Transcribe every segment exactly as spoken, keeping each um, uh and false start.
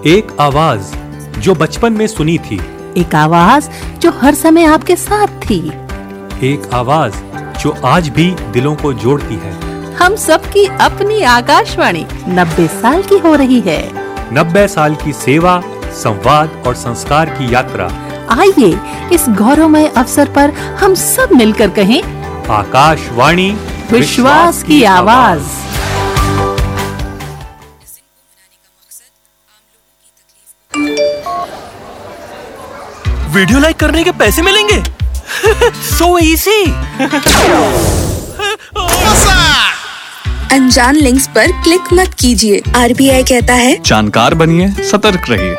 एक आवाज जो बचपन में सुनी थी, एक आवाज जो हर समय आपके साथ थी, एक आवाज जो आज भी दिलों को जोड़ती है। हम सबकी अपनी आकाशवाणी नब्बे साल की हो रही है। नब्बे साल की सेवा, संवाद और संस्कार की यात्रा। आइए इस गौरवमय अवसर पर हम सब मिलकर कहें, आकाशवाणी विश्वास की आवाज। वीडियो लाइक करने के पैसे मिलेंगे। So easy. अनजान लिंक्स पर क्लिक मत कीजिए। आरबीआई कहता है, जानकार बनिए, सतर्क रहिए।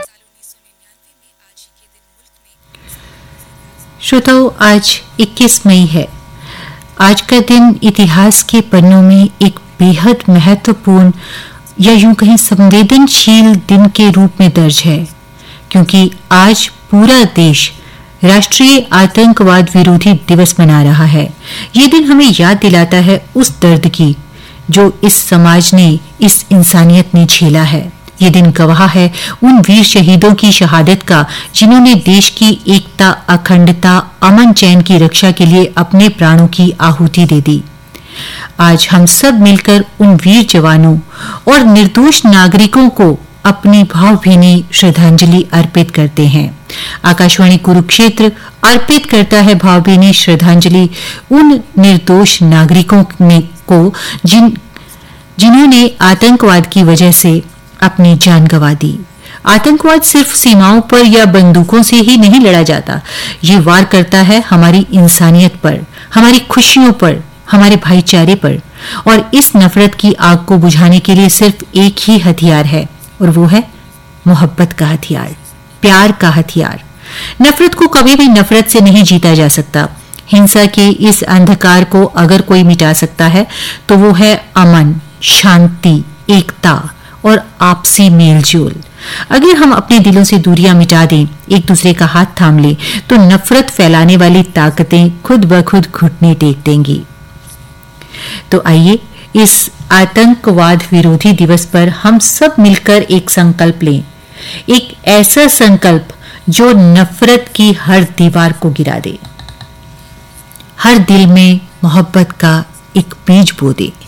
श्रोताओ, आज इक्कीस मई है। आज का दिन इतिहास के पन्नों में एक बेहद महत्वपूर्ण या यूं कहें संवेदनशील दिन के रूप में दर्ज है, क्योंकि आज पूरा देश राष्ट्रीय आतंकवाद विरोधी दिवस मना रहा है। ये दिन हमें याद दिलाता है उस दर्द की जो इस समाज ने, इस इंसानियत ने झेला है। ये दिन गवाह है उन वीर शहीदों की शहादत का जिन्होंने देश की एकता, अखंडता, अमन चैन की रक्षा के लिए अपने प्राणों की आहुति दे दी। आज हम सब मिलकर उन वीर जवानों और निर्दोष नागरिकों को अपनी भावभीनी श्रद्धांजलि अर्पित करते हैं। आकाशवाणी कुरुक्षेत्र अर्पित करता है भावभीनी श्रद्धांजलि उन निर्दोष नागरिकों ने को जिन जिन्होंने आतंकवाद की वजह से अपनी जान गंवा दी। आतंकवाद सिर्फ सीमाओं पर या बंदूकों से ही नहीं लड़ा जाता, ये वार करता है हमारी इंसानियत पर, हमारी खुशियों पर, हमारे भाईचारे पर। और इस नफरत की आग को बुझाने के लिए सिर्फ एक ही हथियार है, और वो है मोहब्बत का हथियार, प्यार का हथियार। नफरत को कभी भी नफरत से नहीं जीता जा सकता। हिंसा के इस अंधकार को अगर कोई मिटा सकता है तो वो है अमन, शांति, एकता और आपसी मेलजोल। अगर हम अपने दिलों से दूरियां मिटा दें, एक दूसरे का हाथ थाम लें, तो नफरत फैलाने वाली ताकतें खुद ब खुद घुटने टेक देंगी। तो आइए इस आतंकवाद विरोधी दिवस पर हम सब मिलकर एक संकल्प लें, एक ऐसा संकल्प जो नफरत की हर दीवार को गिरा दे, हर दिल में मोहब्बत का एक बीज बो दे।